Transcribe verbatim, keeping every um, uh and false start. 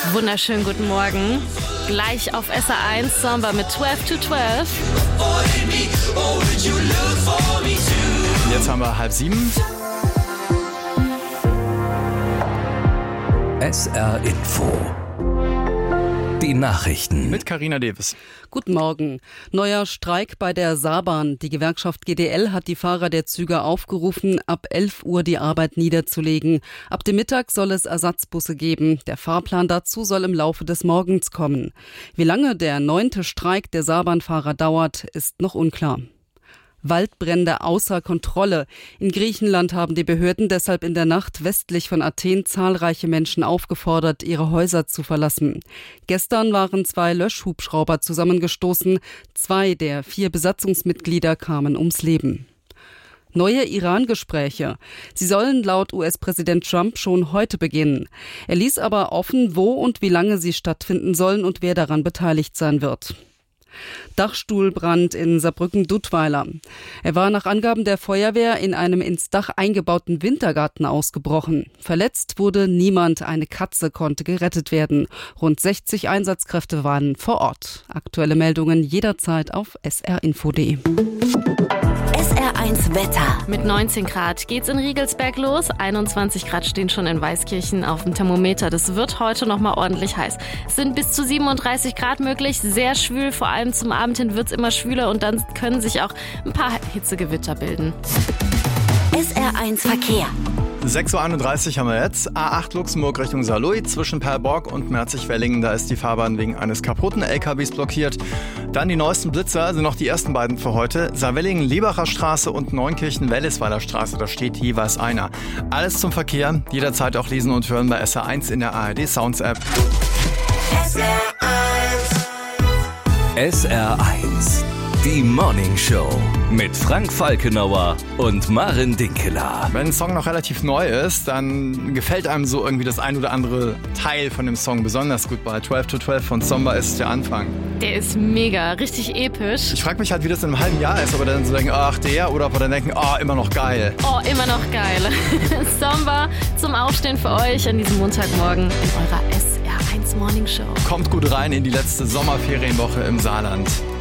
Wunderschönen guten Morgen. Gleich auf S R eins Samba mit zwölf to zwölf. Jetzt haben wir halb sieben. S R Info. Die Nachrichten. Mit Carina Davis. Guten Morgen. Neuer Streik bei der Saarbahn. Die Gewerkschaft G D L hat die Fahrer der Züge aufgerufen, ab elf Uhr die Arbeit niederzulegen. Ab dem Mittag soll es Ersatzbusse geben. Der Fahrplan dazu soll im Laufe des Morgens kommen. Wie lange der neunte Streik der Saarbahnfahrer dauert, ist noch unklar. Waldbrände außer Kontrolle. In Griechenland haben die Behörden deshalb in der Nacht westlich von Athen zahlreiche Menschen aufgefordert, ihre Häuser zu verlassen. Gestern waren zwei Löschhubschrauber zusammengestoßen. Zwei der vier Besatzungsmitglieder kamen ums Leben. Neue Iran-Gespräche. Sie sollen laut U S-Präsident Trump schon heute beginnen. Er ließ aber offen, wo und wie lange sie stattfinden sollen und wer daran beteiligt sein wird. Dachstuhlbrand in Saarbrücken-Duttweiler. Er war nach Angaben der Feuerwehr in einem ins Dach eingebauten Wintergarten ausgebrochen. Verletzt wurde niemand, eine Katze konnte gerettet werden. Rund sechzig Einsatzkräfte waren vor Ort. Aktuelle Meldungen jederzeit auf s r info punkt d e. S R eins Wetter. Mit neunzehn Grad geht's in Riegelsberg los. einundzwanzig Grad stehen schon in Weißkirchen auf dem Thermometer. Das wird heute noch mal ordentlich heiß. Es sind bis zu siebenunddreißig Grad möglich. Sehr schwül, vor allem zum Abend hin wird's immer schwüler und dann können sich auch ein paar Hitzegewitter bilden. S R eins Verkehr. sechs Uhr einunddreißig haben wir jetzt. A acht Luxemburg Richtung Saarlouis zwischen Perlborg und Merzig-Wellingen. Da ist die Fahrbahn wegen eines kaputten L K Ws blockiert. Dann die neuesten Blitzer sind noch die ersten beiden für heute. Saarwellingen-Liebacher Straße und Neunkirchen-Wellisweiler Straße. Da steht jeweils einer. Alles zum Verkehr. Jederzeit auch lesen und hören bei S R eins in der A R D Sounds App. S R eins. S R eins. Die Morning Show mit Frank Falkenauer und Maren Dinkeler. Wenn ein Song noch relativ neu ist, dann gefällt einem so irgendwie das ein oder andere Teil von dem Song besonders gut. Bei zwölf to zwölf von Zomba ist es der Anfang. Der ist mega, richtig episch. Ich frage mich halt, wie das in einem halben Jahr ist, ob wir dann so denken, ach der, oder ob wir dann denken, oh, immer noch geil. Oh, immer noch geil. Zomba zum Aufstehen für euch an diesem Montagmorgen in eurer S R eins Morning Show. Kommt gut rein in die letzte Sommerferienwoche im Saarland.